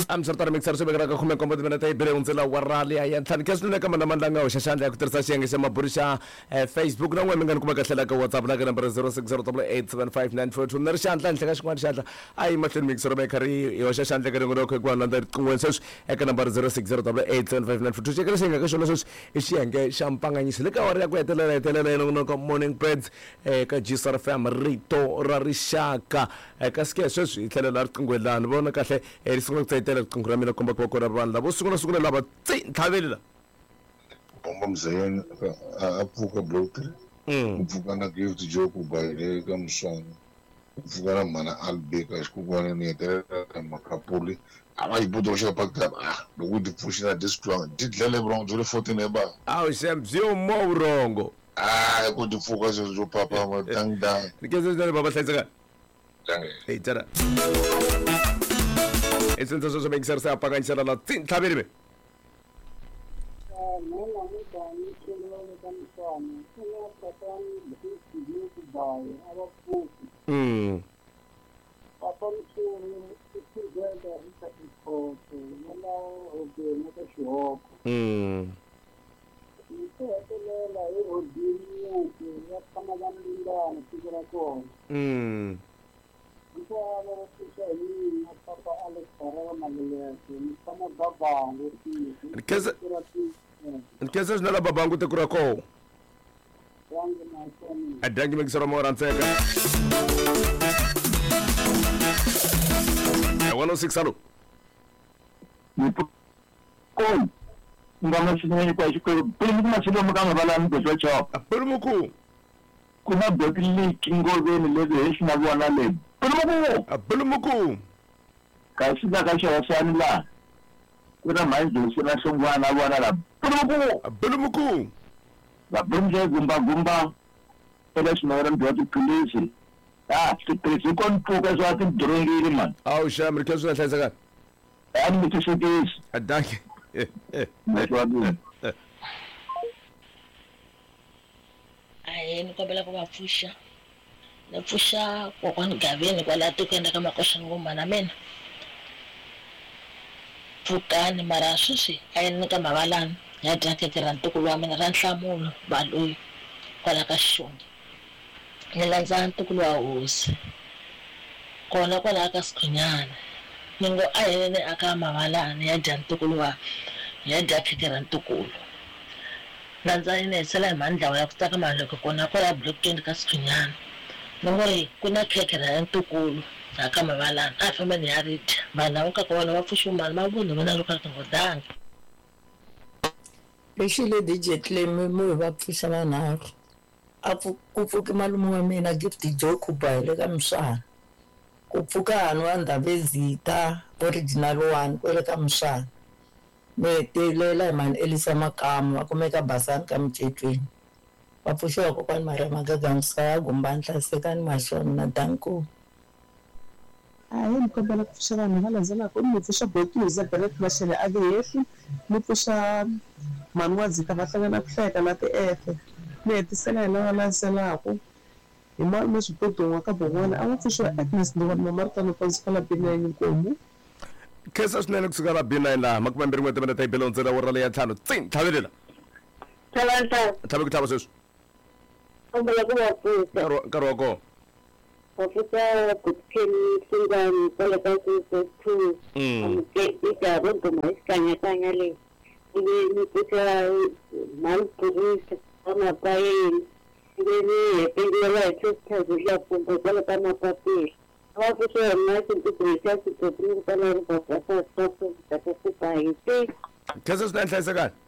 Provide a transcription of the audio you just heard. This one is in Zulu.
I'm sorry mixer so bekara ka khume kombo dimena tay bere untsela warali ayan than ke sinu ka manamandla nga usha shandla ya kutirisa xiyenge xa maburisha Facebook na n'we mi nga ni kuma ka hlela ka WhatsApp na ka number 0608875942 na ri xandla nhle ka xin'wana xandla ayi mahlweni mixer bekari yo xa xandla ka ringo ku kwana ndzi qingweni sweswi eka number 0608875942 xekele xinga ka xona sweswi i xiyenge xa mpanganyiso le ka wari ya ku hetelela no ka morning breads ka Gisar FM rito ra rixaka ka ske sweswi i tlhelela riqingweni lani vona kahle ri sungula ku tsayitela riqingho ra mina komba ku va ku ri vanhu lavo sungula lava tlhaveli la Bomba mzayeni apfuka blocker upfuka na gift joke bayile ka Mswana upfuka na mana albeka xikukwana ni hetelela ka Makapuli ava ibuto xa pakta loko ti pfuxela discount ti dlele brongo byo 14 eba awu xemzio mo urongo ku ti pfuka zo papa matangda nikeze zale baba hlayiseka tange hey tara esenzo so mixer sa apaganyisela la tlhaveli be Nkeza zinala babangu tekura ko adangi mixer mo rantseka 106 alo kon ngama sineni kwa shikolo pele machilo mukanga bala mbezo chop pele muku kuna bekili kingobe ni lebe heshina bwana le pele muku kasida kasha wasani la kuna maizo sina songwana bwana la pele muku la bunje gumba ele sinora mbezo kulisi sikisi kon puka so ati drongi man awu shamri kezo hlayiseka ani mitshekedisi adangi ni kombela ku va pfuxa ni pfuxa kokwani Gaveni kwala tikweni ka Makoshani ngoma na mina pfukani mara sweswi ni ka Mavalani ya jakete ra ntukulu wa mina ra Nhlamulo Baloyi kwala ka Xongi ni landza ntukulu wa hosi kona kwala ka Sikhunyana ni ngo ni aka Mavalani ya dya ntukulu wa ya jakete ra ntukulu landza ni sela mandlawa ya ku taka maloko kona kwala blockchain ka Sikhunyana ni ngo ku na khekhe ra ntukulu aka Mavalani a famba ni ya ri dya vanhu lava ka kona va pfuxumana mavunhu vona loko ka ngodanga lexi le digital mo va pfuxa vanharhu ku pfuka malume wa mina Gift Joke Bayile ka Mswana ku pfuka hanhu wa Ndabezita original 1 kwele ka Mswana ni hetelela hi mani Elisa Makamu va kumeka Basani ka Mcetweni va pfuxiwa kokwani Mariama Gagamsa Gumba Nhlansekani Mashoni na Danko ni kombela ku pfuxa vanhu va landzelaka ni pfuxa Bokiza Beret Mashele a ve hehli ni pfuxa mani wa Dzika va hlangana ku hleka na ti-efe ni hetisela hi lava landzelaka hi malume Switodon'wa ka Bongwana a va pfuxiwa Agnes Ndungwana Mamarita loko ndzi fana Benani Nkomo kesa swinene kusuka la B9 laha makumembirhi n'we timene ta yibele ntsela wo rale ya ntlhanu tlhavelela tlhave ku tlhava sweswi kombela ku va pfuxa nkarhi wa kona wafika kutheni singani kwale ka Sesotho ika rogoma isikanyakanya le ibe ni pfuxa malipurisa amapayeni ibe ni hetelela hi sesithazi pumba kwale ka Mapapila a va pfuxa na xintukulisa xa xitopini kwala ri babasa swaswo ka Sibahete kesa swinene hlayisekani